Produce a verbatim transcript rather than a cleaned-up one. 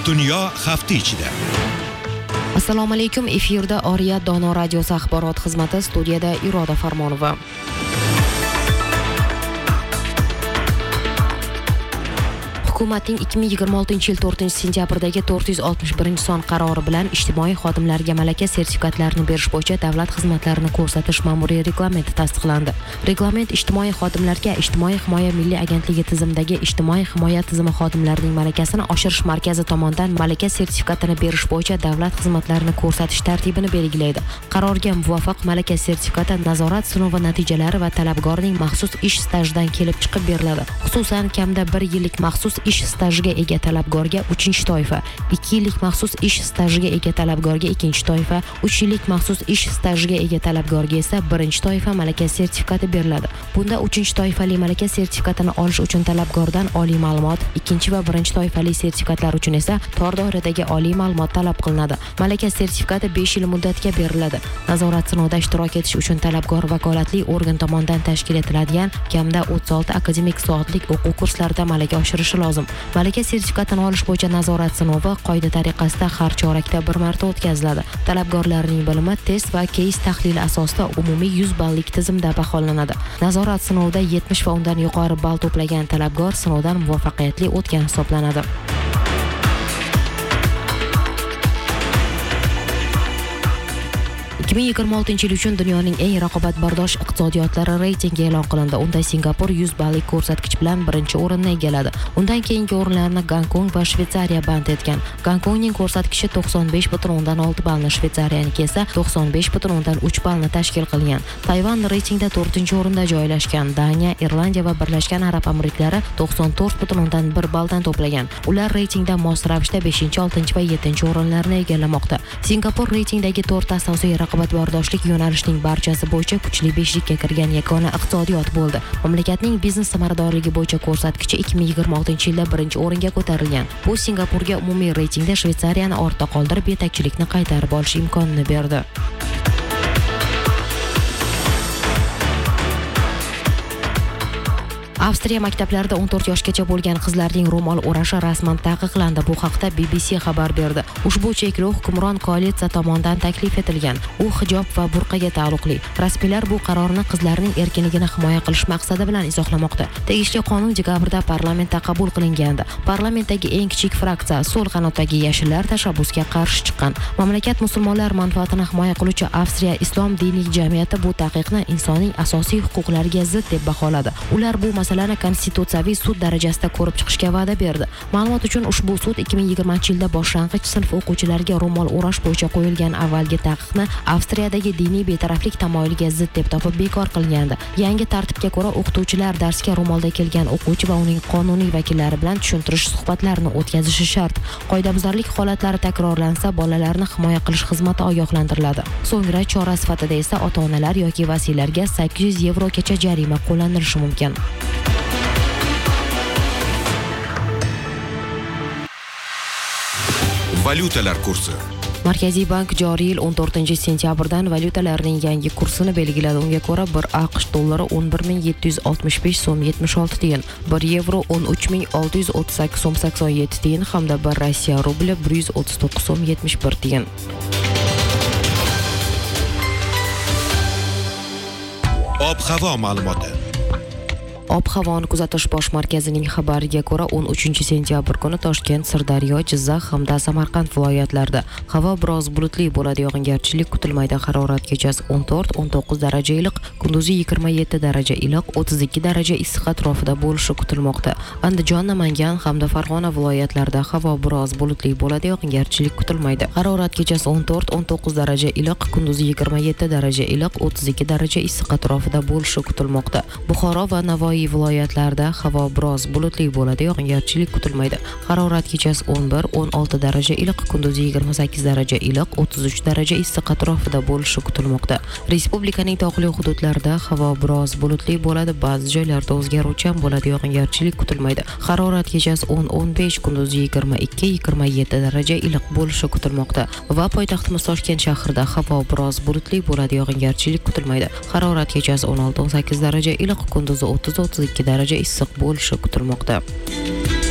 Dunyo hafta ichida. Assalomu alaykum. Efirda Oriyat Dono radiosi axborot xizmati, studiyada Iroda Farmonova. Hukumatning ikki ming yigirma oltinchi yil to'rtinchi sentyabrdagi to'rt yuz oltmish birinchi son qarori bilan ijtimoiy xodimlarga malaka sertifikatlarini berish bo'yicha davlat xizmatlarini ko'rsatish ma'muriy reglamenti tasdiqlandi. Reglament ijtimoiy xodimlarga Ijtimoiy himoya milliy agentligi tizimidagi ijtimoiy himoya tizimi xodimlarining malakasini oshirish markazi tomonidan malaka sertifikatini berish bo'yicha davlat xizmatlarini ko'rsatish tartibini belgilaydi. Qarorga muvofiq malaka sertifikati nazorat sinovi natijalari va talabgorning maxsus ish stajidan kelib chiqib beriladi. Xususan, kamda bir yillik maxsus ish stajiga ega talabgorga uchinchi toifa, ikki yillik maxsus ish stajiga ega talabgorga ikkinchi toifa, uch yillik maxsus ish stajiga ega talabgorga esa birinchi toifa malaka sertifikati beriladi. Bunda uchinchi toifali malaka sertifikatini olish uchun talabgordan oliy ma'lumot, ikkinchi va birinchi toifali sertifikatlar uchun esa tor doiradagi oliy ma'lumot talab qilinadi. Malaka sertifikati besh yil muddatga beriladi. Nazorat sinovida ishtirok etish uchun talabgor vakolatli organ tomonidan tashkil etiladigan kamda o'ttiz olti akademik soatlik o'quv kurslarida malaka oshirishi lozim. Malaka sertifikatini olish bo'yicha nazorat sinovi qoida tariqasida har chorakda bir marta o'tkaziladi. Talabgorlarning bilimi test va keys tahlili asosida umumiy yuz ballik tizimda baholanadi. Nazorat sinovida yetmish va undan yuqori ball to'plagan talabgor sinovdan muvaffaqiyatli o'tgan hisoblanadi. ikki ming yigirma oltinchi yil uchun dunyoning eng raqobatbardosh iqtisodiyotlari reytingi e'lon qilindi. Unda Singapur yuz ballik ko'rsatkich bilan birinchi o'rinni egalladi. Undan keyingi o'rinlarni Gonkong va Shveysariya band etgan. Gonkongning ko'rsatkichi to'qson besh butun o'ndan olti ballni, Shveysariyaniki esa to'qson besh butun o'ndan uch ballni tashkil qilgan. Tayvan reytingda to'rtinchi o'rinda joylashgan. Daniya, Irlandiya va Birlashgan Arab Amirliklari to'qson to'rt butun o'ndan bir balldan to'plagan. Ular reytingda mos ravishda beshinchi, oltinchi va yettinchi o'rinlarni egallamoqda. Singapur reytingdagi to'rt asosiy raqobatbardoshlik yo'nalishining barchasi bo'yicha kuchli beshlikka kirgan yagona iqtisodiyot bo'ldi. Mamlakatning biznes samaradorligi bo'yicha ko'rsatkichi ikki ming yigirma oltinchi yilda birinchi o'ringa ko'tarilgan. Bu Singapurga umumiy reytingda Shveysariyani ortda qoldirib, yetakchilikni qaytarib olish imkonini berdi. Avstriya maktablarida o'n to'rt yoshgacha bo'lgan qizlarning ro'mol o'rashi rasman taqiqlandi. Bu haqda B B C xabar berdi. Ushbu cheklov hukmron koalitsiya tomonidan taklif etilgan. U hijob va burqaga taalluqli. Rasmiylar bu qarorni qizlarning erkinligini himoya qilish maqsadi bilan izohlamoqda. Tegishli qonun dekabrda parlamentda qabul qilingandi. Parlamentdagi eng kichik fraksiya so'l qanotdagi yashillar tashabbusga qarshi chiqqan. Mamlakat musulmonlar manfaatini himoya qiluvchi Avstriya islom diniy jamiyati bu taqiqni insonning asosiy huquqlariga zid deb baholadi. Ular bu masalani konstitutsiyaviy sud darajasida ko'rib chiqishga va'da berdi. Ma'lumot uchun ushbu sud ikki ming yigirmanchi yilda boshlang'ich sinf o'quvchilariga ro'mol o'rash bo'yicha qo'yilgan avvalgi taqiqni Avstriyadagi diniy betaraflik tamoyiliga zid deb topib bekor qilgandi. Yangi tartibga ko'ra o'qituvchilar darsga ro'molda kelgan o'quvchi va uning qonuniy vakillari bilan tushuntirish suhbatlarini o'tkazishi shart. Qoidabuzarlik holatlari takrorlansa, bolalarni himoya qilish xizmati ogohlantiriladi. So'ngra chora sifatida esa ota-onalar yoki vasiylarga sakkiz yuz yevrogacha jarima qo'llanilishi mumkin. Valyutalar kursi. Markaziy bank joriy yil o'n to'rtinchi sentyabrdan valyutalarning yangi kursini belgiladi. Unga ko'ra bir AQSh dollari o'n bir ming yetti yuz oltmish besh so'm yetmish olti tiyin, bir yevro o'n uch ming olti yuz o'ttiz sakkiz so'm sakson yetti tiyin hamda bir Rossiya rubli bir yuz o'ttiz to'qqiz so'm yetmish bir tiyin. Ob-havo ma'lumoti. Ob-havoni kuzatish bosh markazining xabariga ko'ra o'n uchinchi sentyabr kuni Toshkent, Sirdaryo, Jizzax hamda Samarqand viloyatlarida havo biroz bulutli bo'ladi, yog'ingarchilik kutilmaydi. Harorat kechasi o'n to'rt o'n to'qqiz daraja iliq, kunduzi yigirma yetti daraja iliq, o'ttiz ikki daraja issiq atrofida bo'lishi kutilmoqda. Andijon, Namangan hamda Farg'ona viloyatlarida havo biroz bulutli bo'ladi, yog'ingarchilik kutilmaydi. Harorat kechasi o'n to'rt o'n to'qqiz daraja iliq, kunduzi yigirma yetti daraja iliq, o'ttiz ikki daraja issiq atrofida bo'lishi kutilmoqda. Buxoro va Navoiy viloyatlarida havo biroz bulutli bo'ladi, yog'ingarchilik kutilmaydi. Harorat kechasi o'n bir o'n olti daraja iliq, kunduzi yigirma sakkiz daraja iliq, o'ttiz uch daraja issiq atrofida bo'lishi kutilmoqda. Respublikaning tog'li hududlarida havo biroz bulutli bo'ladi, ba'zi joylarda o'zgaruvchan bo'ladi, yog'ingarchilik kutilmaydi. Harorat kechasi o'n o'n besh, kunduzi yigirma ikki yigirma yetti daraja iliq bo'lishi kutilmoqda. Va poytaxtimiz Toshkent shahrida havo biroz bulutli bo'ladi, yog'ingarchilik kutilmaydi. Harorat kechasi o'n olti o'n sakkiz daraja iliq, kunduzi o'ttiz o'ttiz ikki daraja issiq bo'lishi kutilmoqda.